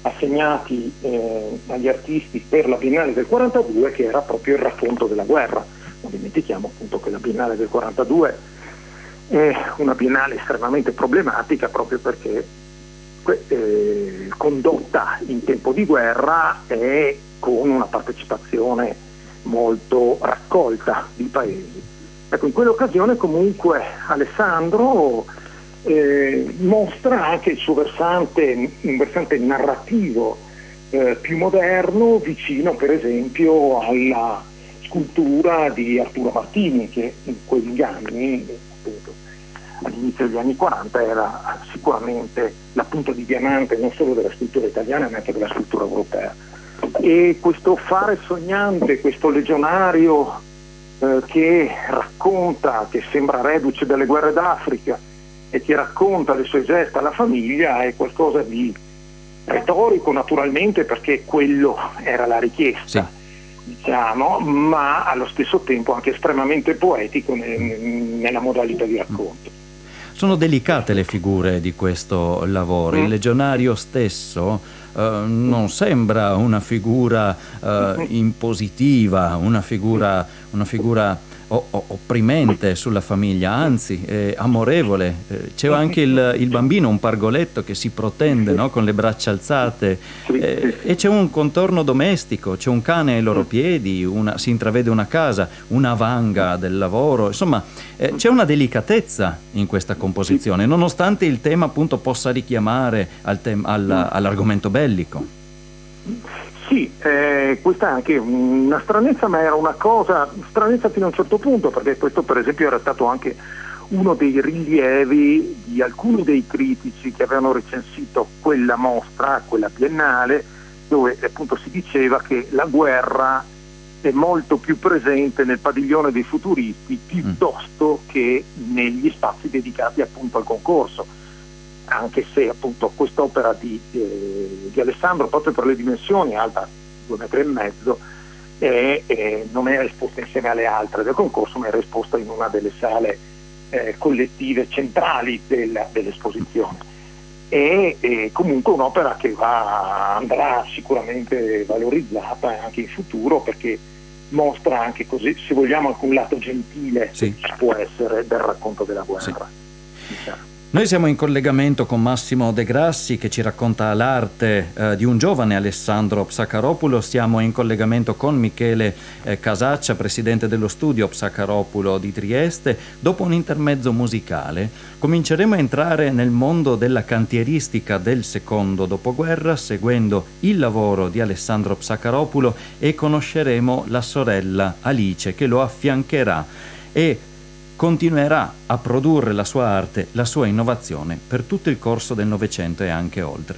assegnati agli artisti per la Biennale del 42, che era proprio il racconto della guerra. Non dimentichiamo appunto che la Biennale del 42 è una biennale estremamente problematica, proprio perché condotta in tempo di guerra e con una partecipazione molto raccolta di paesi. Ecco, in quell'occasione comunque Alessandro mostra anche il suo versante, un versante narrativo più moderno, vicino per esempio alla scultura di Arturo Martini, che in quegli anni, appunto, all'inizio degli anni 40, era sicuramente la punta di diamante non solo della scultura italiana ma anche della scultura europea. E questo fare sognante, questo legionario che racconta, che sembra reduce dalle guerre d'Africa e che racconta le sue gesta alla famiglia, è qualcosa di retorico naturalmente, perché quello era la richiesta, diciamo, ma allo stesso tempo anche estremamente poetico nella modalità di racconto. Sono delicate le figure di questo lavoro. Il legionario stesso non sembra una figura impositiva, una figura opprimente sulla famiglia, anzi amorevole. C'è anche il bambino, un pargoletto che si protende, no? Con le braccia alzate, e c'è un contorno domestico, c'è un cane ai loro piedi, si intravede una casa, una vanga del lavoro, insomma c'è una delicatezza in questa composizione, nonostante il tema appunto possa richiamare all'argomento bellico. Sì, questa è anche una stranezza, ma era una cosa stranezza fino a un certo punto, perché questo per esempio era stato anche uno dei rilievi di alcuni dei critici che avevano recensito quella mostra, quella biennale, dove appunto si diceva che la guerra è molto più presente nel padiglione dei futuristi piuttosto che negli spazi dedicati appunto al concorso, anche se appunto quest'opera di Alessandro, proprio per le dimensioni, alta 2,5 metri, non era esposta insieme alle altre del concorso, ma era esposta in una delle sale collettive centrali dell'esposizione. E comunque un'opera che andrà sicuramente valorizzata anche in futuro, perché mostra anche, così, se vogliamo, anche un lato gentile che può essere del racconto della guerra. Diciamo. Noi siamo in collegamento con Massimo De Grassi, che ci racconta l'arte di un giovane Alessandro Psakaropoulo. Siamo in collegamento con Michele Casaccia, presidente dello studio Psakaropoulo di Trieste. Dopo un intermezzo musicale cominceremo a entrare nel mondo della cantieristica del secondo dopoguerra, seguendo il lavoro di Alessandro Psakaropoulo, e conosceremo la sorella Alice, che lo affiancherà e continuerà a produrre la sua arte, la sua innovazione per tutto il corso del Novecento e anche oltre.